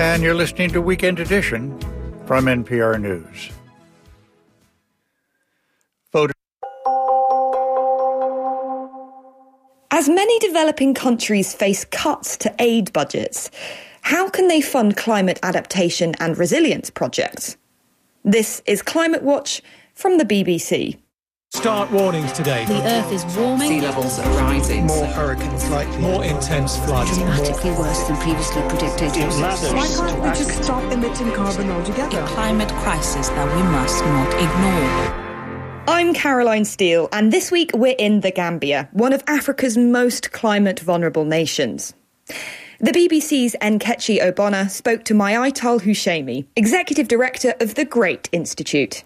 And you're listening to Weekend Edition from NPR News. As many developing countries face cuts to aid budgets, how can they fund climate adaptation and resilience projects? This is Climate Watch from the BBC. Start warnings today. The Earth is warming. Sea levels are rising. More hurricanes likely. More intense floods. Dramatically worse than previously predicted. Why can't we just stop emitting carbon altogether? A climate crisis that we must not ignore. I'm Caroline Steele, and this week we're in the Gambia, one of Africa's most climate-vulnerable nations. The BBC's Nkechi Obona spoke to Mayital Hushaimi, Executive Director of the Great Institute.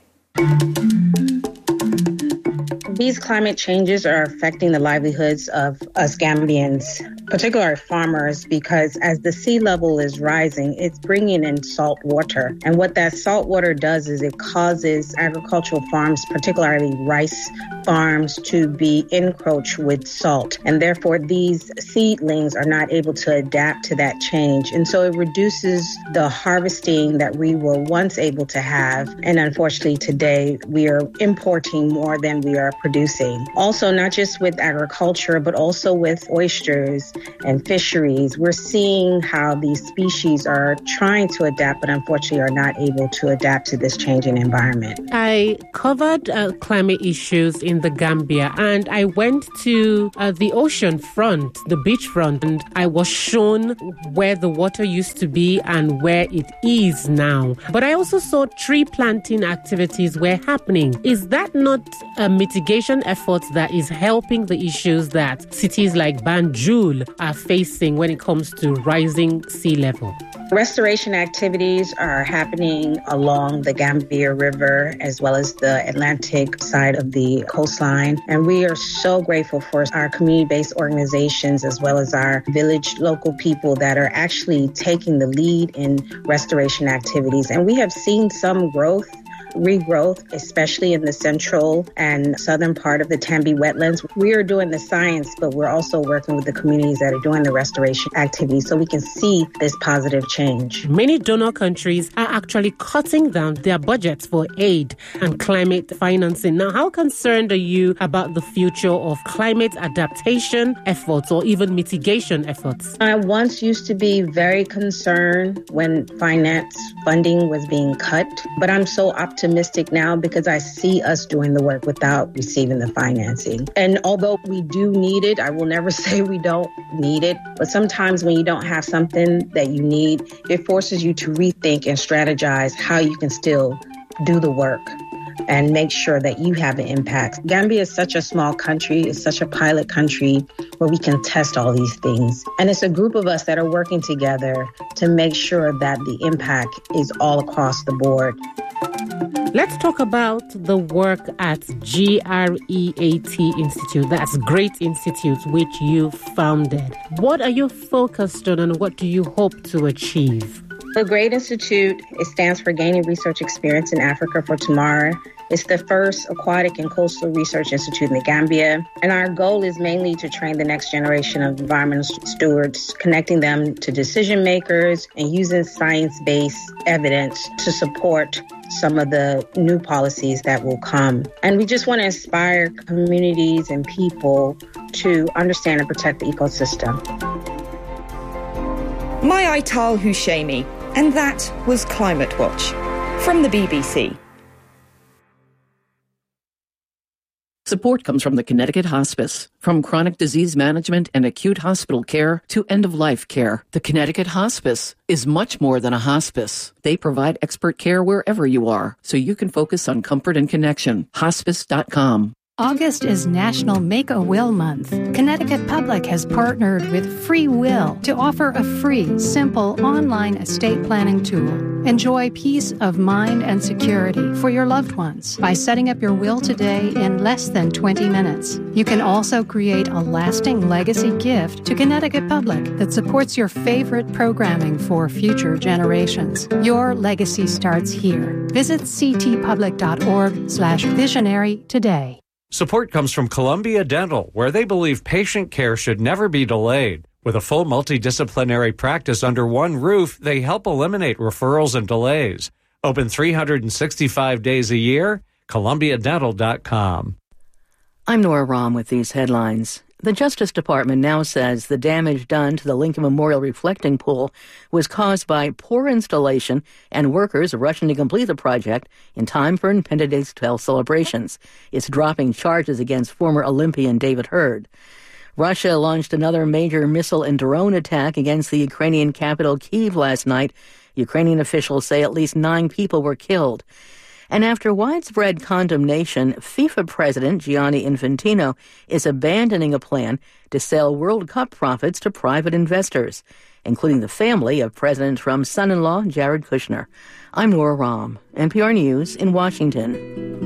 These climate changes are affecting the livelihoods of us Gambians, particularly our farmers, because as the sea level is rising, it's bringing in salt water. And what that salt water does is it causes agricultural farms, particularly rice farms, to be encroached with salt. And therefore, these seedlings are not able to adapt to that change. And so it reduces the harvesting that we were once able to have. And unfortunately, today, we are importing more than we are producing. Also, not just with agriculture, but also with oysters and fisheries. We're seeing how these species are trying to adapt, but unfortunately are not able to adapt to this changing environment. I covered climate issues in the Gambia, and I went to the ocean front, the beach front, and I was shown where the water used to be and where it is now. But I also saw tree planting activities were happening. Is that not a mitigation effort that is helping the issues that cities like Banjul are facing when it comes to rising sea level? Restoration activities are happening along the Gambia River as well as the Atlantic side of the coastline. And we are so grateful for our community-based organizations as well as our village local people that are actually taking the lead in restoration activities. And we have seen some regrowth, especially in the central and southern part of the Tambi wetlands. We are doing the science, but we're also working with the communities that are doing the restoration activities so we can see this positive change. Many donor countries are actually cutting down their budgets for aid and climate financing. Now, how concerned are you about the future of climate adaptation efforts or even mitigation efforts? I once used to be very concerned when finance funding was being cut, but I'm so optimistic now because I see us doing the work without receiving the financing. And although we do need it, I will never say we don't need it. But sometimes when you don't have something that you need, it forces you to rethink and strategize how you can still do the work and make sure that you have an impact. Gambia is such a small country. It's such a pilot country where we can test all these things. And it's a group of us that are working together to make sure that the impact is all across the board. Let's talk about the work at GREAT Institute. That's Great Institute, which you founded. What are you focused on and what do you hope to achieve? The Great Institute, it stands for Gaining Research Experience in Africa for Tomorrow. It's the first aquatic and coastal research institute in the Gambia. And our goal is mainly to train the next generation of environmental stewards, connecting them to decision makers and using science-based evidence to support some of the new policies that will come. And we just want to inspire communities and people to understand and protect the ecosystem. Mayital Hushaimi, and that was Climate Watch from the BBC. Support comes from the Connecticut Hospice. From chronic disease management and acute hospital care to end-of-life care, the Connecticut Hospice is much more than a hospice. They provide expert care wherever you are, so you can focus on comfort and connection. Hospice.com. August is National Make-A-Will Month. Connecticut Public has partnered with Free Will to offer a free, simple online estate planning tool. Enjoy peace of mind and security for your loved ones by setting up your will today in less than 20 minutes. You can also create a lasting legacy gift to Connecticut Public that supports your favorite programming for future generations. Your legacy starts here. Visit ctpublic.org/visionary today. Support comes from Columbia Dental, where they believe patient care should never be delayed. With a full multidisciplinary practice under one roof, they help eliminate referrals and delays. Open 365 days a year, ColumbiaDental.com. I'm Nora Rahm with these headlines. The Justice Department now says the damage done to the Lincoln Memorial reflecting pool was caused by poor installation and workers rushing to complete the project in time for Independence Day celebrations. It's dropping charges against former Olympian David Hurd. Russia launched another major missile and drone attack against the Ukrainian capital Kyiv last night. Ukrainian officials say at least 9 people were killed. And after widespread condemnation, FIFA President Gianni Infantino is abandoning a plan to sell World Cup profits to private investors, including the family of President Trump's son-in-law, Jared Kushner. I'm Nora Rahm, NPR News in Washington.